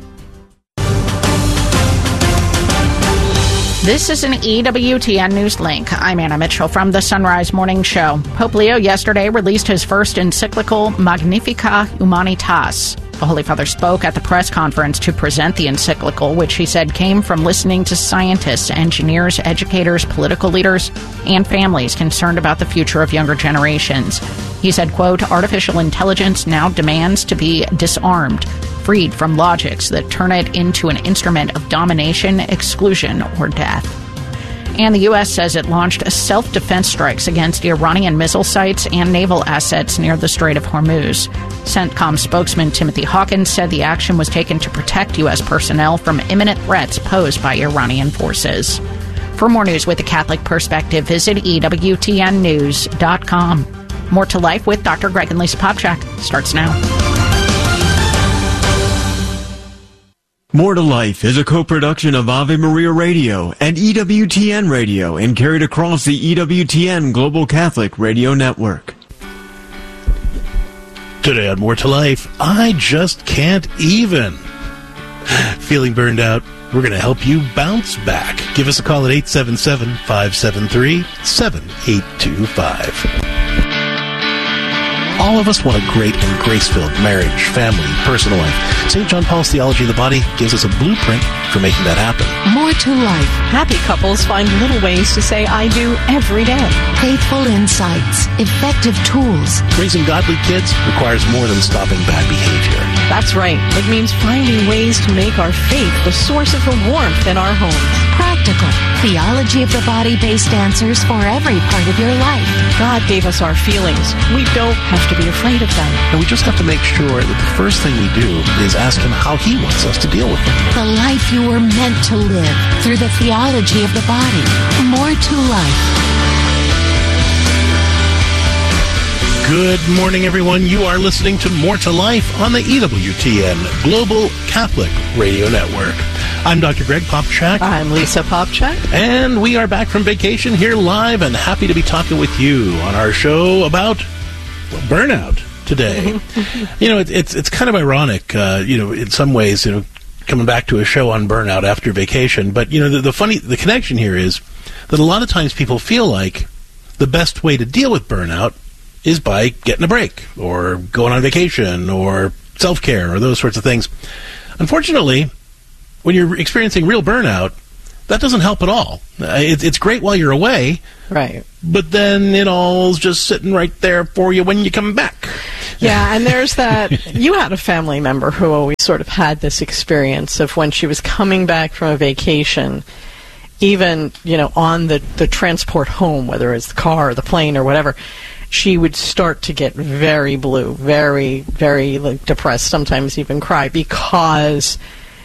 This is an E W T N News Link. I'm Anna Mitchell from the Sunrise Morning Show. Pope Leo yesterday released his first encyclical, Magnificat Humanitas. The Holy Father spoke at the press conference to present the encyclical, which he said came from listening to scientists, engineers, educators, political leaders, and families concerned about the future of younger generations. He said, quote, artificial intelligence now demands to be disarmed, freed from logics that turn it into an instrument of domination, exclusion, or death. And the U S says it launched self-defense strikes against Iranian missile sites and naval assets near the Strait of Hormuz. CENTCOM spokesman Timothy Hawkins said the action was taken to protect U S personnel from imminent threats posed by Iranian forces. For more news with a Catholic perspective, visit E W T N news dot com. More to Life with Doctor Greg and Lisa Popchak starts now. More to Life is a co-production of Ave Maria Radio and E W T N Radio and carried across the E W T N Global Catholic Radio Network. Today on More to Life, I just can't even. Feeling burned out? We're going to help you bounce back. Give us a call at eight seven seven, five seven three, seven eight two five. All of us want a great and grace-filled marriage, family, personal life. Saint John Paul's Theology of the Body gives us a blueprint for making that happen. More to life. Happy couples find little ways to say I do every day. Faithful insights. Effective tools. Raising godly kids requires more than stopping bad behavior. That's right. It means finding ways to make our faith the source of the warmth in our homes. Practical. Theology of the Body-based answers for every part of your life. God gave us our feelings. We don't have to be afraid of them. And we just have to make sure that the first thing we do is ask Him how He wants us to deal with them. The life you were meant to live through the theology of the body. More to life. Good morning, everyone. You are listening to More to Life on the E W T N Global Catholic Radio Network. I'm Doctor Greg Popchak. I'm Lisa Popchak. And we are back from vacation here live and happy to be talking with you on our show about well, burnout today. You know, it, it's it's kind of ironic, uh, you know, in some ways, you know, coming back to a show on burnout after vacation. But, you know, the, the funny, the connection here is that a lot of times people feel like the best way to deal with burnout is by getting a break or going on vacation or self-care or those sorts of things. Unfortunately, when you're experiencing real burnout, that doesn't help at all. Uh, it, it's great while you're away, right? But then it all's just sitting right there for you when you come back. Yeah, and there's that. You had a family member who always sort of had this experience of when she was coming back from a vacation, even, you know, on the, the transport home, whether it's the car or the plane or whatever, she would start to get very blue, very, very like, depressed, sometimes even cry, because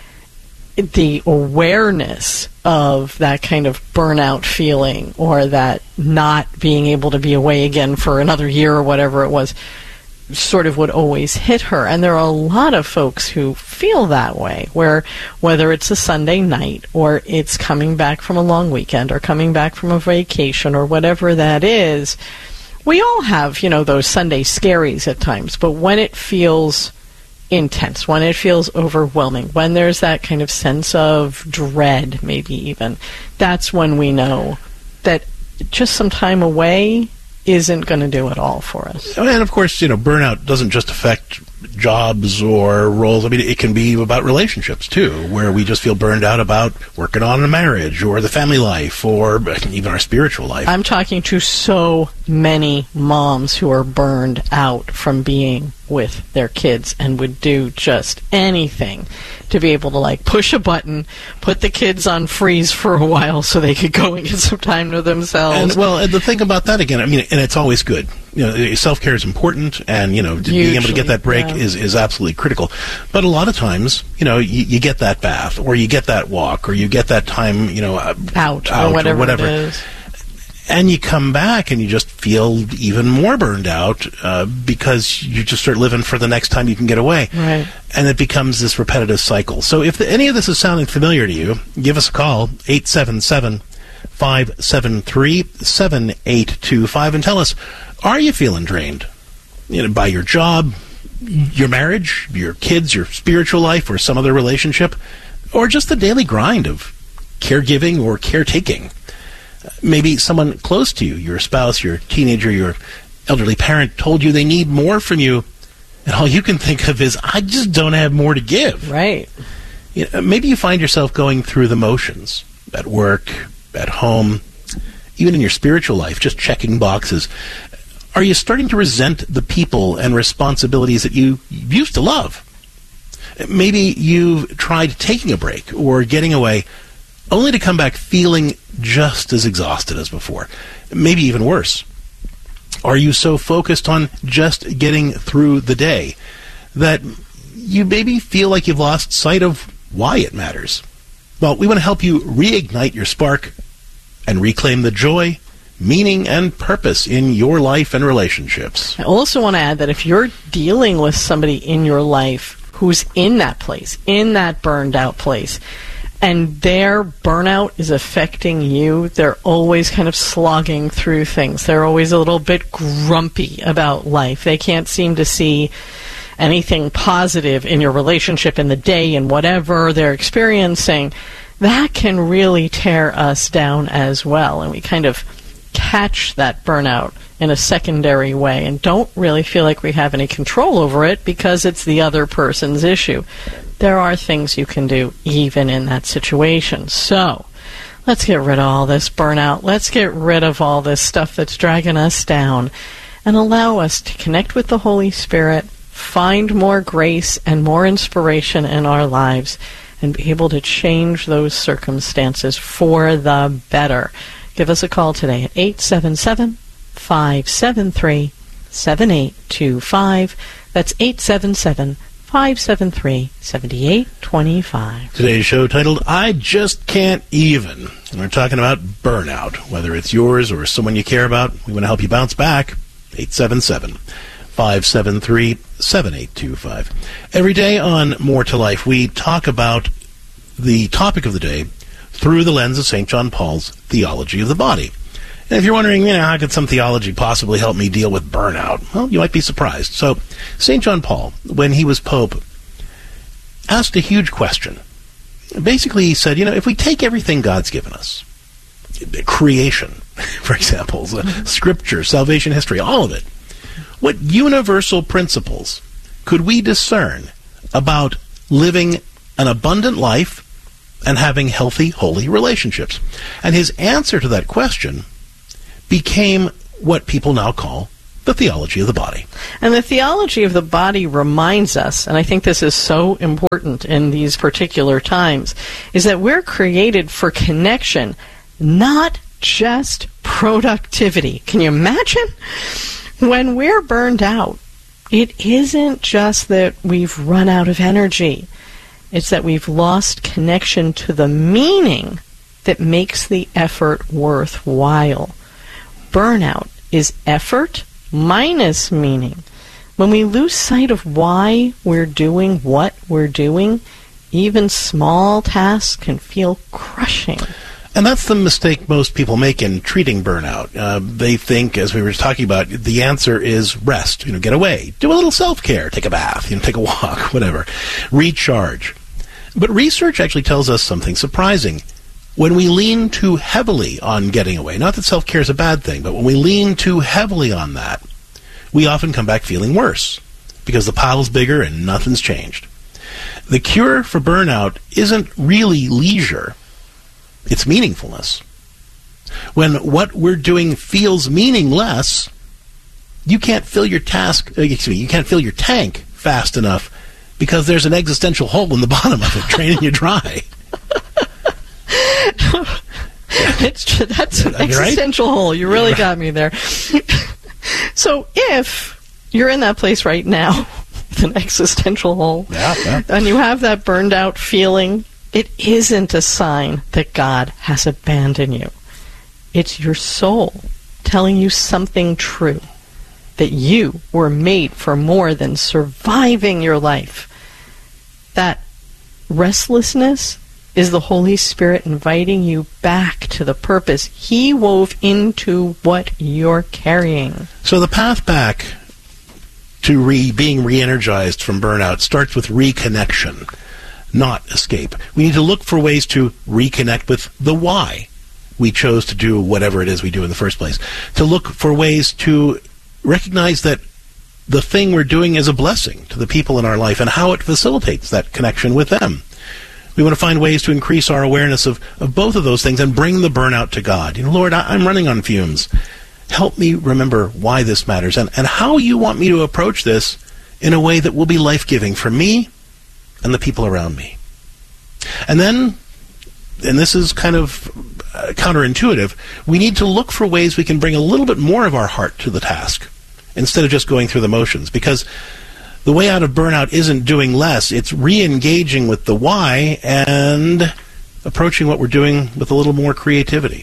the awareness of that kind of burnout feeling or that not being able to be away again for another year or whatever it was sort of would always hit her. And there are a lot of folks who feel that way, where whether it's a Sunday night or it's coming back from a long weekend or coming back from a vacation or whatever that is, we all have, you know, those Sunday scaries at times, but when it feels intense, when it feels overwhelming, when there's that kind of sense of dread, maybe even, that's when we know that just some time away isn't going to do it all for us. And of course, you know, burnout doesn't just affect jobs or roles. I mean, it can be about relationships too, where we just feel burned out about working on a marriage or the family life or even our spiritual life. I'm talking to so many moms who are burned out from being with their kids and would do just anything to be able to, like, push a button, put the kids on freeze for a while so they could go and get some time to themselves. And, well, and the thing about that, again, I mean, and it's always good. You know, self-care is important, and, you know, Usually, being able to get that break yeah. is, is absolutely critical. But a lot of times, you know, you, you get that bath, or you get that walk, or you get that time, you know, out, out or whatever, or whatever. it is. And you come back and you just feel even more burned out uh, because you just start living for the next time you can get away. Right. And it becomes this repetitive cycle. So if the, any of this is sounding familiar to you, give us a call, eight seven seven, five seven three, seven eight two five, and tell us, are you feeling drained, you know, by your job, your marriage, your kids, your spiritual life, or some other relationship, or just the daily grind of caregiving or caretaking? Maybe someone close to you, your spouse, your teenager, your elderly parent, told you they need more from you, and all you can think of is, I just don't have more to give. Right. You know, maybe you find yourself going through the motions at work, at home, even in your spiritual life, just checking boxes. Are you starting to resent the people and responsibilities that you used to love? Maybe you've tried taking a break or getting away, only to come back feeling just as exhausted as before, maybe even worse. Are you so focused on just getting through the day that you maybe feel like you've lost sight of why it matters? Well, we want to help you reignite your spark and reclaim the joy, meaning, and purpose in your life and relationships. I also want to add that if you're dealing with somebody in your life who's in that place, in that burned out place, and their burnout is affecting you, they're always kind of slogging through things. They're always a little bit grumpy about life. They can't seem to see anything positive in your relationship, in the day, and whatever they're experiencing. That can really tear us down as well. And we kind of catch that burnout in a secondary way and don't really feel like we have any control over it because it's the other person's issue. There are things you can do even in that situation. So let's get rid of all this burnout. Let's get rid of all this stuff that's dragging us down and allow us to connect with the Holy Spirit, find more grace and more inspiration in our lives, and be able to change those circumstances for the better. Give us a call today at eight seven seven, five seven three, seven eight two five. That's eight seven seven, five seven three, seven eight two five. Today's show titled, I Just Can't Even. And we're talking about burnout. Whether it's yours or someone you care about, we want to help you bounce back. eight seven seven, five seven three, seven eight two five. Every day on More to Life, we talk about the topic of the day through the lens of Saint John Paul's theology of the body. And if you're wondering, you know, how could some theology possibly help me deal with burnout? Well, you might be surprised. So, Saint John Paul, when he was Pope, asked a huge question. Basically, he said, you know, if we take everything God's given us, creation, for example, scripture, salvation history, all of it, what universal principles could we discern about living an abundant life and having healthy, holy relationships? And his answer to that question became what people now call the theology of the body. And the theology of the body reminds us, and I think this is so important in these particular times, is that we're created for connection, not just productivity. Can you imagine? When we're burned out, it isn't just that we've run out of energy. It's that we've lost connection to the meaning that makes the effort worthwhile. Burnout is effort minus meaning. When we lose sight of why we're doing what we're doing, even small tasks can feel crushing. And that's the mistake most people make in treating burnout. Uh, they think, as we were talking about, the answer is rest. You know, get away, do a little self-care, take a bath, you know, take a walk, whatever, recharge. But research actually tells us something surprising. When we lean too heavily on getting away, not that self-care is a bad thing, but when we lean too heavily on that, we often come back feeling worse because the pile's bigger and nothing's changed. The cure for burnout isn't really leisure. It's meaningfulness. When what we're doing feels meaningless, you can't fill your task, excuse me, you can't fill your tank fast enough because there's an existential hole in the bottom of it draining you dry. It's, that's an existential right? hole. You really right. got me there. So if you're in that place right now, with an existential hole, yeah, yeah. and you have that burned out feeling, it isn't a sign that God has abandoned you. It's your soul telling you something true, that you were made for more than surviving your life. That restlessness is the Holy Spirit inviting you back to the purpose He wove into what you're carrying. So the path back to re- being re-energized from burnout starts with reconnection, not escape. We need to look for ways to reconnect with the why we chose to do whatever it is we do in the first place. To look for ways to recognize that the thing we're doing is a blessing to the people in our life and how it facilitates that connection with them. We want to find ways to increase our awareness of, of both of those things and bring the burnout to God. You know, Lord, I, I'm running on fumes. Help me remember why this matters and, and how you want me to approach this in a way that will be life-giving for me and the people around me. And then, and this is kind of uh, counterintuitive, we need to look for ways we can bring a little bit more of our heart to the task instead of just going through the motions. Because the way out of burnout isn't doing less, it's re-engaging with the why and approaching what we're doing with a little more creativity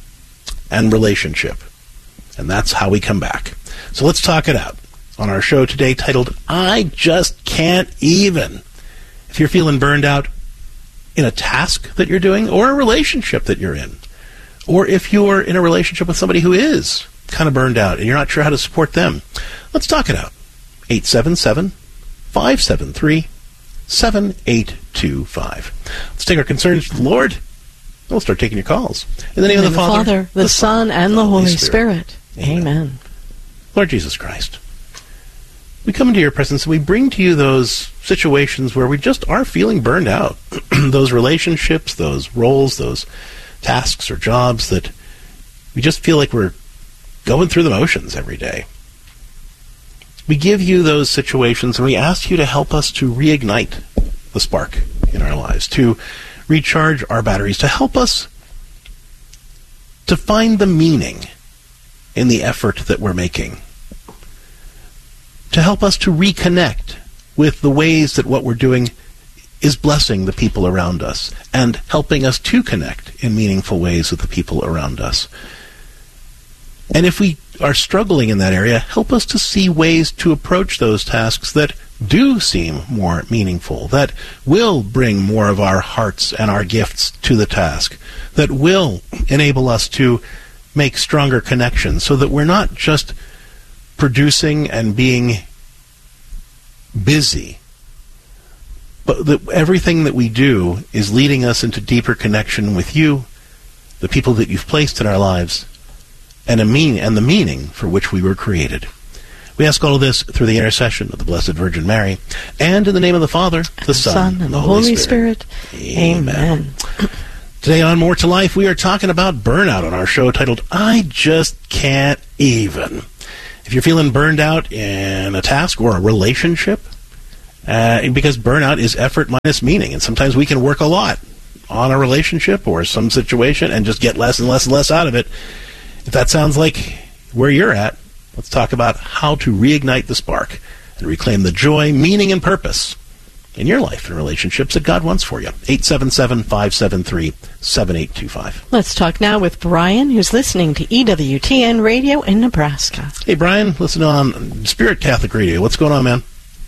and relationship. And that's how we come back. So let's talk it out on our show today titled, I Just Can't Even. If you're feeling burned out in a task that you're doing or a relationship that you're in, or if you're in a relationship with somebody who is kind of burned out and you're not sure how to support them, let's talk it out. eight seven seven, five seven three, seven eight two five. Let's take our concerns to the Lord. We'll start taking your calls. In the name In of the, the Father, Father, the, the Son, Son, and the Holy Spirit. Spirit. Amen. Amen. Lord Jesus Christ, we come into your presence and we bring to you those situations where we just are feeling burned out. Those relationships, those roles, those tasks or jobs that we just feel like we're going through the motions every day. We give you those situations and we ask you to help us to reignite the spark in our lives, to recharge our batteries, to help us to find the meaning in the effort that we're making, to help us to reconnect with the ways that what we're doing is blessing the people around us and helping us to connect in meaningful ways with the people around us. And if we are struggling in that area, help us to see ways to approach those tasks that do seem more meaningful, that will bring more of our hearts and our gifts to the task, that will enable us to make stronger connections so that we're not just producing and being busy, but that everything that we do is leading us into deeper connection with you, the people that you've placed in our lives, and a mean and the meaning for which we were created. We ask all of this through the intercession of the Blessed Virgin Mary, and in the name of the Father, the, the Son, Son, and the Holy, Holy Spirit. Spirit. Amen. Amen. Today on More to Life, we are talking about burnout on our show titled, I Just Can't Even. If you're feeling burned out in a task or a relationship, uh, because burnout is effort minus meaning, and sometimes we can work a lot on a relationship or some situation and just get less and less and less out of it. If that sounds like where you're at, let's talk about how to reignite the spark and reclaim the joy, meaning, and purpose in your life and relationships that God wants for you. eight seven seven, five seven three, seven eight two five. Let's talk now with Brian, who's listening to E W T N Radio in Nebraska. Hey, Brian, listen on Spirit Catholic Radio. What's going on, man?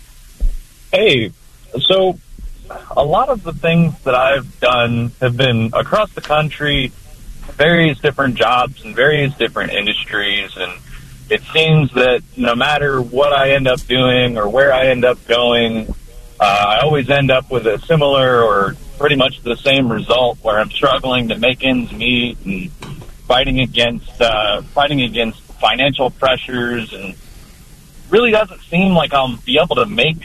Hey, so a lot of the things that I've done have been across the country, various different jobs in various different industries, and it seems that no matter what I end up doing or where I end up going, uh, I always end up with a similar or pretty much the same result where I'm struggling to make ends meet and fighting against uh, fighting against financial pressures, and really doesn't seem like I'll be able to make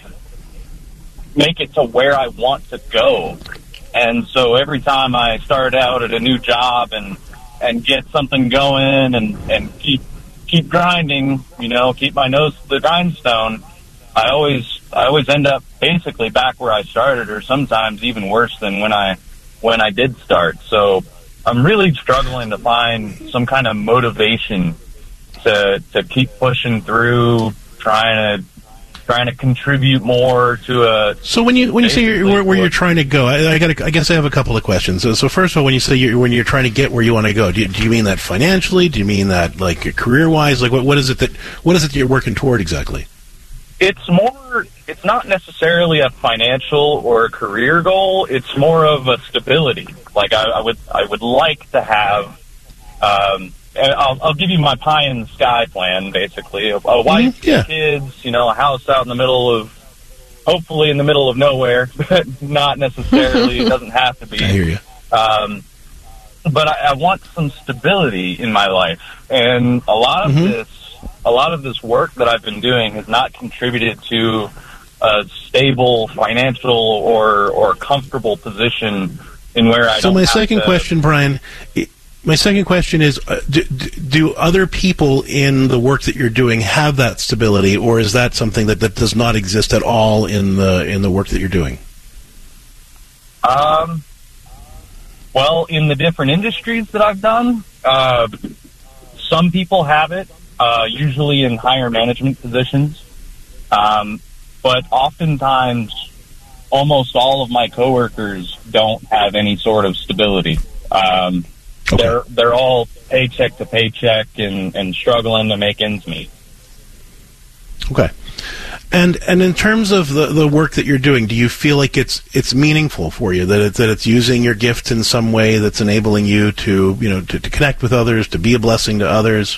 make it to where I want to go. And so every time I start out at a new job and and get something going and, and keep keep grinding, you know, keep my nose to the grindstone, I always I always end up basically back where I started, or sometimes even worse than when I when I did start. So I'm really struggling to find some kind of motivation to to keep pushing through, trying to trying to contribute more to a. So when you when you say you're, where, where you're trying to go, I, I got I guess I have a couple of questions. So, so first of all, when you say you're, when you're trying to get where you want to go, do you, do you mean that financially? Do you mean that like career wise? Like what what is it that what is it that you're working toward exactly? It's more. It's not necessarily a financial or a career goal. It's more of a stability. Like I, I would I would like to have. Um, I'll, I'll give you my pie in the sky plan, basically. A, a wife, mm-hmm. yeah. kids, you know, a house out in the middle of, hopefully in the middle of nowhere, but not necessarily. It doesn't have to be. I hear you. Um, but I, I want some stability in my life, and a lot of mm-hmm. this, a lot of this work that I've been doing has not contributed to a stable financial or or comfortable position in where I. So don't my have second to, question, Brian. It, My second question is, uh, do, do other people in the work that you're doing have that stability, or is that something that, that does not exist at all in the in the work that you're doing? Um, well, in the different industries that I've done, uh, some people have it, uh, usually in higher management positions. Um, but oftentimes, almost all of my coworkers don't have any sort of stability. Um Okay. They're they're all paycheck to paycheck and, and struggling to make ends meet. Okay, and and in terms of the, the work that you're doing, do you feel like it's it's meaningful for you, that it's that it's using your gift in some way that's enabling you to you know to, to connect with others, to be a blessing to others?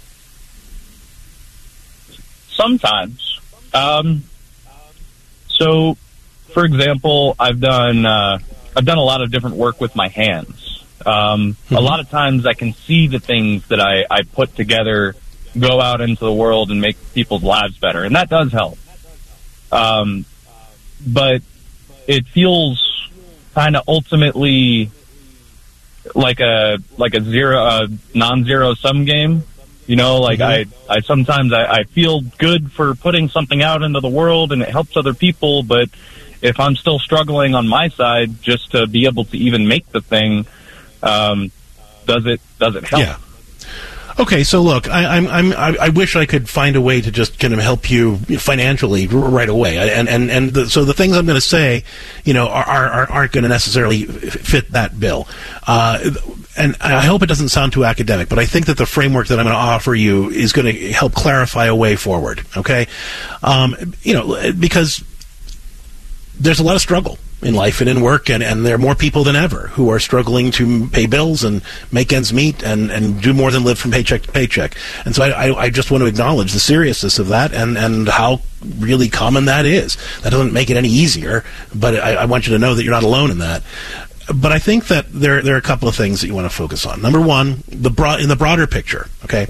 Sometimes. Um, so, for example, I've done uh, I've done a lot of different work with my hands. Um, mm-hmm. A lot of times I can see the things that I, I put together go out into the world and make people's lives better, and that does help. Um, but it feels kind of ultimately like a like a zero, a non-zero sum game. You know, like mm-hmm. I, I sometimes I, I feel good for putting something out into the world, and it helps other people. But if I'm still struggling on my side just to be able to even make the thing. Um, does it does it help? Yeah. Okay, so look, I, I'm I'm I, I wish I could find a way to just kind of help you financially right away, and and and the, so the things I'm going to say, you know, are, are aren't going to necessarily fit that bill. Uh, and I hope it doesn't sound too academic, but I think that the framework that I'm going to offer you is going to help clarify a way forward, okay? Um, you know, because there's a lot of struggle in life and in work, and, and there are more people than ever who are struggling to pay bills and make ends meet and, and do more than live from paycheck to paycheck. And so I, I, I just want to acknowledge the seriousness of that and, and how really common that is. That doesn't make it any easier, but I, I want you to know that you're not alone in that. But I think that there, there are a couple of things that you want to focus on. Number one, the broad, in the broader picture, okay,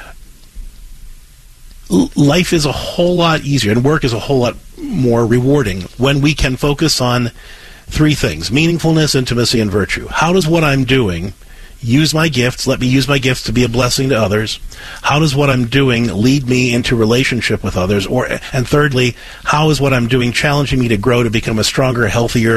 L- life is a whole lot easier and work is a whole lot more rewarding when we can focus on three things: meaningfulness, intimacy, and virtue. How does what I'm doing use my gifts, let me use my gifts to be a blessing to others? How does what I'm doing lead me into relationship with others? Or, and thirdly, how is what I'm doing challenging me to grow to become a stronger, healthier,